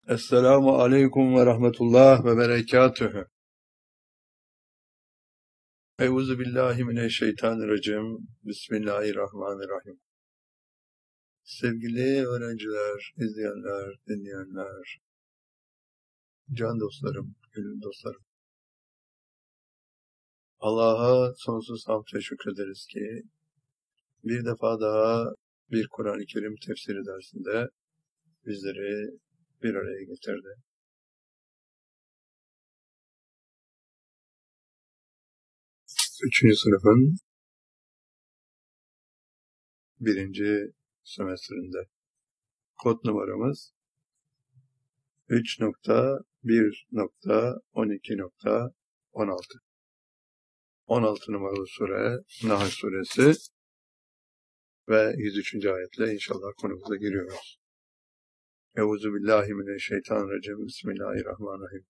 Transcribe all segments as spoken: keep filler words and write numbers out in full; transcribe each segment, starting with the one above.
Esselamu aleyküm ve rahmetullah ve berekatühü. Euzu billahi mineşşeytanirracim. Bismillahirrahmanirrahim. Sevgili öğrenciler, izleyenler, dinleyenler, can dostlarım, gönül dostlarım. Allah'a sonsuz hamd ve şükrederiz ki bir defa daha bir Kur'an-ı Kerim tefsiri dersinde bizleri bir araya getirdi. Üçüncü sınıfın birinci semestrinde. Kod numaramız üç nokta bir nokta on iki nokta on altı. on altı numaralı sure Nahl suresi ve yüz üçüncü ayetle inşallah konumuza giriyoruz. Euzu billahi mineşşeytanirracim. Bismillahirrahmanirrahim.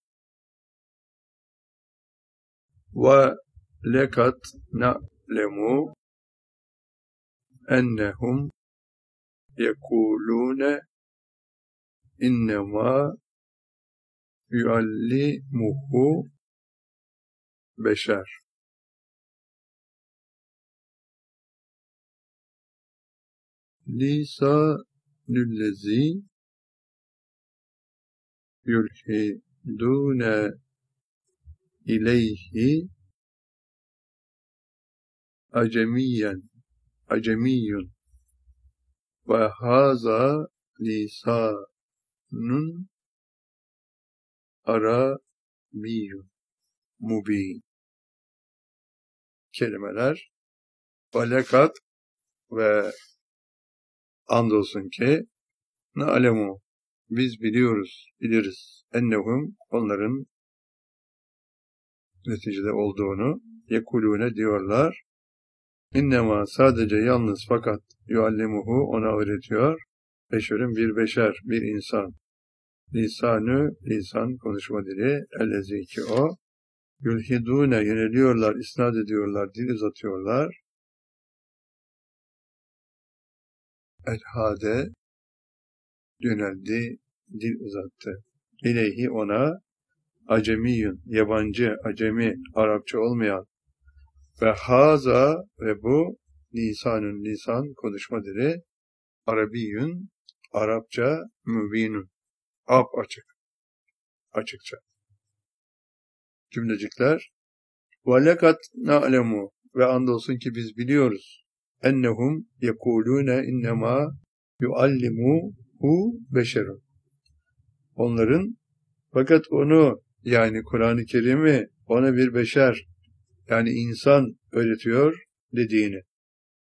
Ve lekat na'lemu ennehum yekulune innema yuallimuhu beşer. Lisanüllezi yulhidune ileyhi acemiyen acemiyun ve haza lisanun arabiyyun mubin. Kelimeler velekat ve andolsun ki na'lemu biz biliyoruz, biliriz ennehum onların neticede olduğunu yekulune diyorlar. İnnema sadece yalnız fakat yuallimuhu ona öğretiyor. Beşerin bir beşer, bir insan. Lisanü, lisan, konuşma dili, ellezi ki o. Yülhidûne, yöneliyorlar, isnat ediyorlar, dil uzatıyorlar. Elhade, yöneldi, dil uzattı. İleyhi ona, acemiyün, yabancı, acemi, Arapça olmayan. Ve haza ve bu, lisanün, lisan, konuşma dili, Arabiyyün, Arapça, mübinün, ap açık, açıkça. Cümlecikler, وَلَكَتْ نَعْلَمُ ve andolsun ki biz biliyoruz. اَنَّهُمْ يَقُولُونَ اِنَّمَا يُعَلِّمُهُ بَشَرٌ. Onların, fakat onu, yani Kur'an-ı Kerim'i ona bir beşer, yani insan öğretiyor dediğini.